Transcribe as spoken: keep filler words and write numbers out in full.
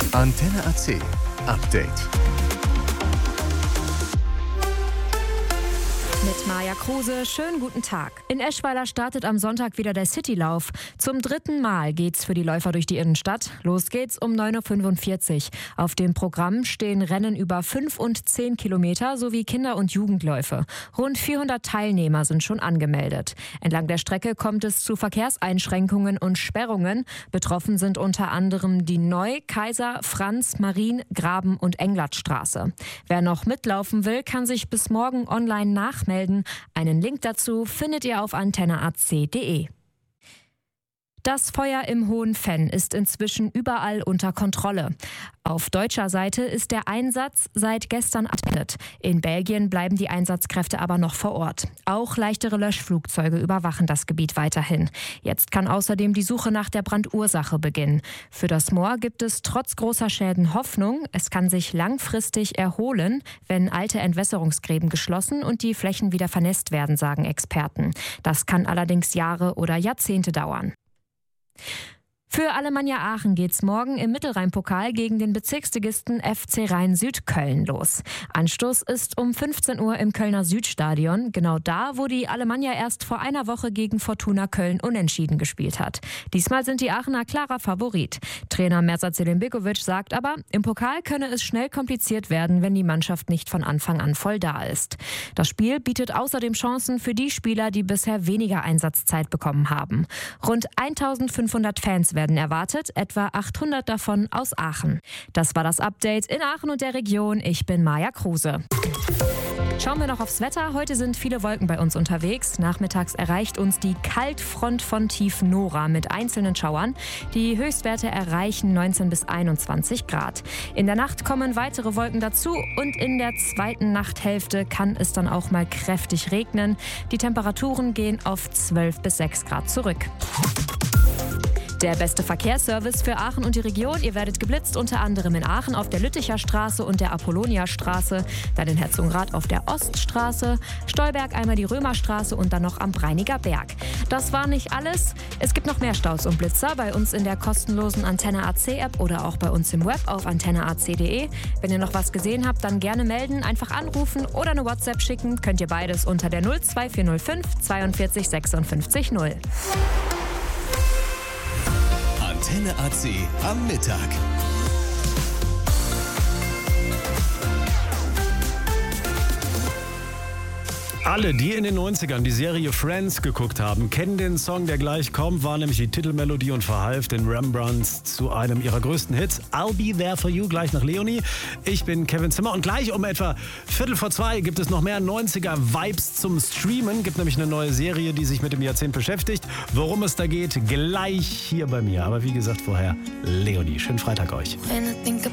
Antenne A C Update. Mit Maja Kruse, schönen guten Tag. In Eschweiler startet am Sonntag wieder der Citylauf. Zum dritten Mal geht's für die Läufer durch die Innenstadt. Los geht's um neun Uhr fünfundvierzig. Auf dem Programm stehen Rennen über fünf und zehn Kilometer sowie Kinder- und Jugendläufe. Rund vierhundert Teilnehmer sind schon angemeldet. Entlang der Strecke kommt es zu Verkehrseinschränkungen und Sperrungen. Betroffen sind unter anderem die Neu-, Kaiser-, Franz-, Marien-, Graben- und Englertstraße. Wer noch mitlaufen will, kann sich bis morgen online nachmelden. Einen Link dazu findet ihr auf antenne a c punkt de. Das Feuer im Hohen Venn ist inzwischen überall unter Kontrolle. Auf deutscher Seite ist der Einsatz seit gestern abgeschlossen. In Belgien bleiben die Einsatzkräfte aber noch vor Ort. Auch leichtere Löschflugzeuge überwachen das Gebiet weiterhin. Jetzt kann außerdem die Suche nach der Brandursache beginnen. Für das Moor gibt es trotz großer Schäden Hoffnung. Es kann sich langfristig erholen, wenn alte Entwässerungsgräben geschlossen und die Flächen wieder vernässt werden, sagen Experten. Das kann allerdings Jahre oder Jahrzehnte dauern. Für Alemannia Aachen geht's morgen im Mittelrhein-Pokal gegen den Bezirksligisten F C Rhein-Süd Köln los. Anstoß ist um fünfzehn Uhr im Kölner Südstadion, genau da, wo die Alemannia erst vor einer Woche gegen Fortuna Köln unentschieden gespielt hat. Diesmal sind die Aachener klarer Favorit. Trainer Merzat Selimbegovic sagt aber, im Pokal könne es schnell kompliziert werden, wenn die Mannschaft nicht von Anfang an voll da ist. Das Spiel bietet außerdem Chancen für die Spieler, die bisher weniger Einsatzzeit bekommen haben. Rund eintausendfünfhundert Fans werden erwartet, etwa achthundert davon aus Aachen. Das war das Update in Aachen und der Region. Ich bin Maja Kruse. Schauen wir noch aufs Wetter. Heute sind viele Wolken bei uns unterwegs. Nachmittags erreicht uns die Kaltfront von Tief Nora mit einzelnen Schauern. Die Höchstwerte erreichen neunzehn bis einundzwanzig Grad. In der Nacht kommen weitere Wolken dazu und in der zweiten Nachthälfte kann es dann auch mal kräftig regnen. Die Temperaturen gehen auf zwölf bis sechs Grad zurück. Der beste Verkehrsservice für Aachen und die Region. Ihr werdet geblitzt, unter anderem in Aachen auf der Lütticher Straße und der Apollonia-Straße, dann in Herzogenrath auf der Oststraße, Stolberg einmal die Römerstraße und dann noch am Breiniger Berg. Das war nicht alles. Es gibt noch mehr Staus und Blitzer bei uns in der kostenlosen Antenne A C App oder auch bei uns im Web auf antenne a c punkt de. Wenn ihr noch was gesehen habt, dann gerne melden, einfach anrufen oder eine WhatsApp schicken. Könnt ihr beides unter der null zwei vier null fünf zweiundvierzig sechsundfünfzig null. Antenne A C am Mittag. Alle, die in den neunzigern die Serie Friends geguckt haben, kennen den Song, der gleich kommt, war nämlich die Titelmelodie und verhalf den Rembrandts zu einem ihrer größten Hits. I'll Be There For You, gleich nach Leonie. Ich bin Kevin Zimmer und gleich um etwa Viertel vor zwei gibt es noch mehr neunziger-Vibes zum Streamen. Gibt nämlich eine neue Serie, die sich mit dem Jahrzehnt beschäftigt. Worum es da geht, gleich hier bei mir. Aber wie gesagt vorher, Leonie. Schönen Freitag euch.